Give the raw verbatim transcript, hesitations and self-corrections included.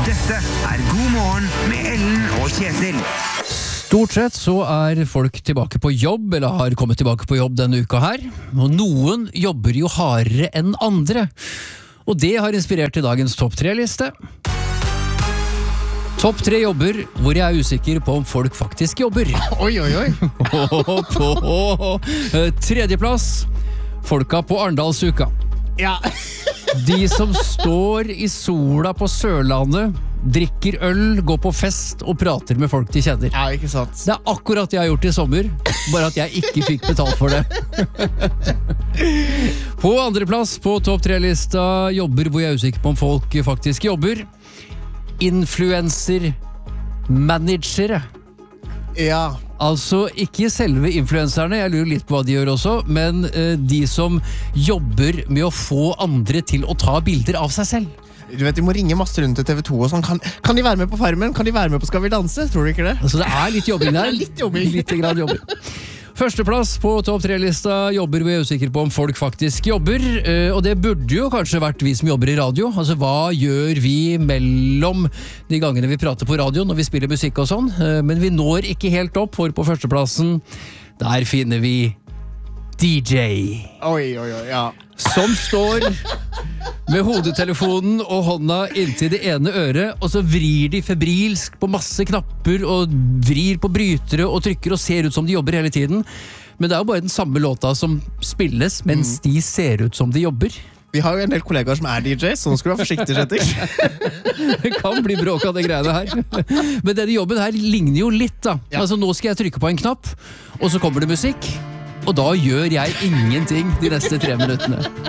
Dette er God morgen med Ellen og Kjetil. Stort sett så er folk tilbake på jobb, eller har kommet tilbake på jobb denne uka her. Og noen jobber jo hardere enn andre. Og det har inspirert til dagens topp tre-liste. Topp tre jobber hvor jeg er usikker på om folk faktisk jobber. Oi, oi, oi. Og på tredjeplass, folka på Arendalsuka. Ja. De som står i sola på Sørlandet, drikker øl, går på fest og prater med folk de kjenner. Ja, ikke sant. Det er akkurat det jeg har gjort i sommer, bare at jeg ikke fikk betalt for det. På andreplass på topp tre-lista jobber hvor jeg er usikker på om folk faktisk jobber. Influencer managere. Ja. Altså ikke selve influenserne, jeg lurer litt på hva de gjør også, men eh, de som jobber med å få andre til å ta bilder av seg selv. Du vet, de må ringe masse rundt til T V to og sånn. Kan, kan de være med på Farmen? Kan de være med på Skal vi danse? Tror du ikke det? Altså det er litt jobbing der. Litt jobbing. Litt grann jobbing. Førsteplass på topp tre-lista jobber hvor jeg er usikker på om folk faktisk jobber, eh, og det burde jo kanskje vært vi som jobber i radio. Altså hva gjør vi mellom de gangene vi prater på radio når vi spiller musikk og sånn, eh, men vi når ikke helt opp, for på førsteplassen der finner vi D J. Oi, oi, oi, ja. Som står med hodetelefonen og hånda inntil det ene øret, og så vrir de febrilsk på masse knapper og vrir på brytere og trykker og ser ut som de jobber hele tiden. Men det er jo bare den samme låta som spilles mens mm. de ser ut som de jobber. Vi har jo en del kollegaer som er D Js, så nå skal du være forsiktig, Kjetil. Det kan bli bråk av det greiene her. Men denne jobben her ligner jo litt da. Ja. Altså nå skal jeg trykke på en knapp, og så kommer det musikk, og da gjør jeg ingenting de neste tre minuttene.